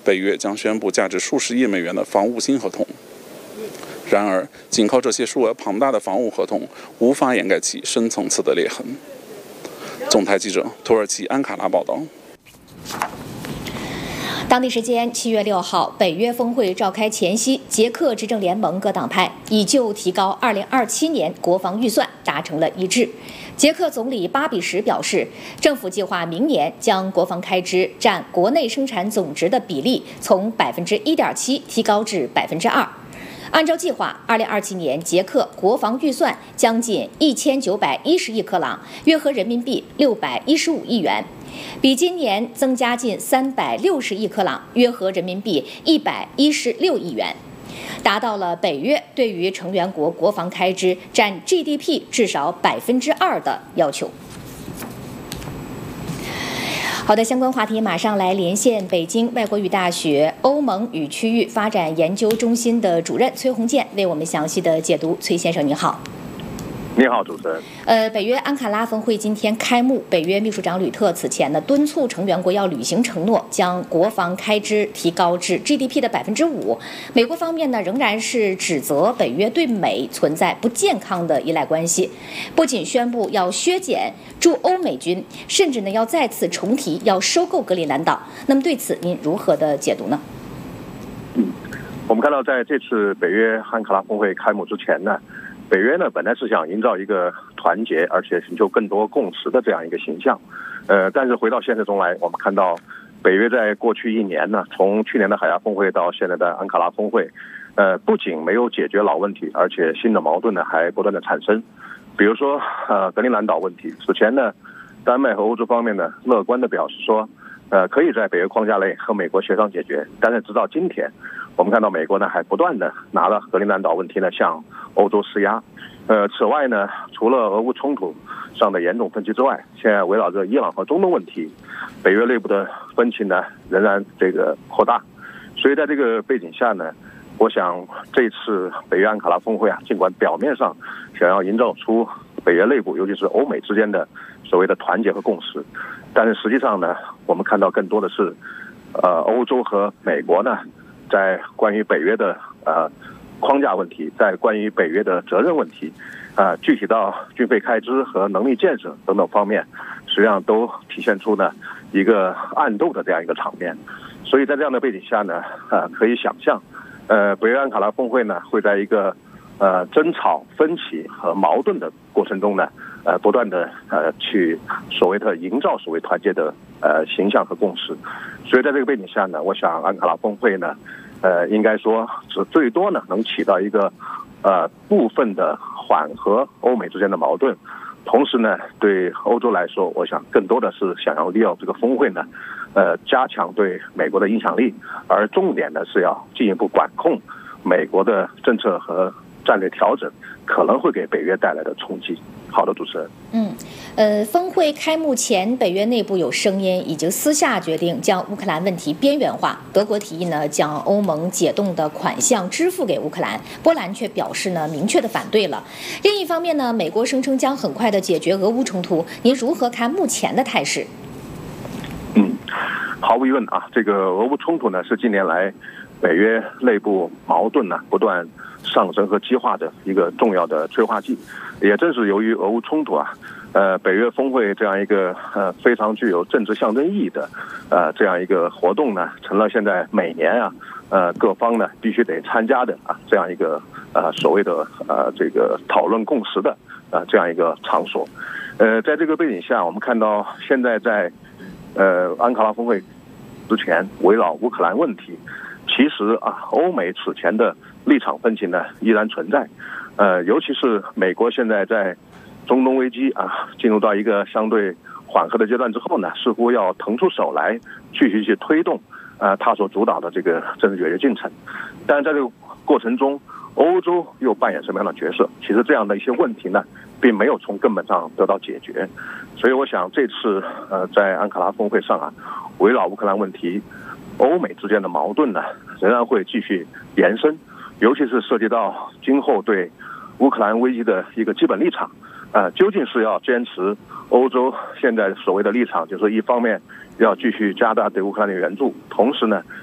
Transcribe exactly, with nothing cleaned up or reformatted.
北约将宣布价值数十亿美元的防务新合同。然而，仅靠这些数额庞大的防务合同，无法掩盖其深层次的裂痕。总台记者土耳其安卡拉报道。 当地时间七月六号，北约峰会召开前夕，捷克执政联盟各党派已就提高二零二七年国防预算达成了一致。捷克总理巴比什表示，政府计划明年将国防开支占国内生产总值的比例从百分之一点七提高至百分之二。按照计划，二零二七年捷克国防预算将近一千九百一十亿克朗，约合人民币六百一十五亿元，比今年增加近三百六十亿克朗，约合人民币一百一十六亿元，达到了北约对于成员国国防开支占 G D P 至少百分之二的要求。好的，相关话题马上来连线北京外国语大学欧盟与区域发展研究中心的主任崔洪建为我们详细的解读。崔先生，你好。 你好，主持人。 呃，北约安卡拉峰会今天开幕，北约秘书长吕特此前呢敦促成员国要履行承诺，将国防开支提高至 G D P 的百分之五。美国方面呢仍然是指责北约对美存在不健康的依赖关系，不仅宣布要削减驻欧美军，甚至呢要再次重提要收购格陵兰岛。那么对此您如何的解读呢？ 嗯，我们看到在这次北约安卡拉峰会开幕之前呢，北约呢本来是想营造一个团结而且寻求更多共识的这样一个形象，呃，但是回到现实中来，我们看到北约在过去一年呢，从去年的海牙峰会到现在的安卡拉峰会，呃，不仅没有解决老问题，而且新的矛盾呢还不断的产生。比如说，呃，格陵兰岛问题，此前呢，丹麦和欧洲方面呢乐观的表示说，呃，可以在北约框架内和美国协商解决，但是直到今天，我们看到美国呢还不断的拿了格陵兰岛问题呢向欧洲施压。呃，此外呢，除了俄乌冲突上的严重分歧之外，现在围绕着伊朗和中东问题，北约内部的分歧呢仍然这个扩大。所以在这个背景下呢，我想这次北约安卡拉峰会啊，尽管表面上想要营造出北约内部，尤其是欧美之间的所谓的团结和共识，但是实际上呢，我们看到更多的是，呃，欧洲和美国呢，在关于北约的呃框架问题，在关于北约的责任问题，啊、呃，具体到军费开支和能力建设等等方面，实际上都体现出呢一个暗斗的这样一个场面。所以在这样的背景下呢，呃，可以想象，呃，北约安卡拉峰会呢会在一个呃争吵、分歧和矛盾的过程中呢，呃，不断的呃去所谓的营造所谓团结的呃形象和共识。所以在这个背景下呢，我想安卡拉峰会呢，呃，应该说只最多呢能起到一个呃部分的缓和欧美之间的矛盾，同时呢，对欧洲来说，我想更多的是想要利用这个峰会呢，呃，加强对美国的影响力，而重点呢是要进一步管控美国的政策和战略调整可能会给北约带来的冲击。好的，主持人。 嗯，呃，峰会开幕前，北约内部有声音已经私下决定将乌克兰问题边缘化。德国提议呢，将欧盟解冻的款项支付给乌克兰，波兰却表示呢，明确的反对了。另一方面呢，美国声称将很快的解决俄乌冲突。您如何看目前的态势？ 嗯，毫无疑问啊，这个俄乌冲突呢，是近年来北约内部矛盾呢不断上升和激化的一个重要的催化剂。也正是由于俄乌冲突啊，呃，北约峰会这样一个呃非常具有政治象征意义的呃这样一个活动呢，成了现在每年啊呃各方呢必须得参加的啊这样一个呃所谓的呃这个讨论共识的呃这样一个场所。呃，在这个背景下，我们看到现在在呃安卡拉峰会之前，围绕乌克兰问题，其实啊欧美此前的立场分歧呢依然存在。呃，尤其是美国现在在中东危机啊进入到一个相对缓和的阶段之后呢，似乎要腾出手来继续去推动呃他所主导的这个政治解决进程。但是在这个过程中，欧洲又扮演什么样的角色？其实这样的一些问题呢，并没有从根本上得到解决。所以我想这次呃在安卡拉峰会上啊，围绕乌克兰问题，欧美之间的矛盾呢仍然会继续延伸，尤其是涉及到今后对乌克兰危机的一个基本立场，呃，究竟是要坚持欧洲现在所谓的立场，就是一方面要继续加大对乌克兰的援助，同时呢